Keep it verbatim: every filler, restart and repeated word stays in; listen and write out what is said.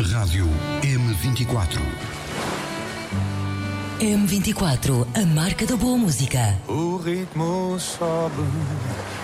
Rádio M vinte e quatro. M vinte e quatro, a marca da boa música. O ritmo sobe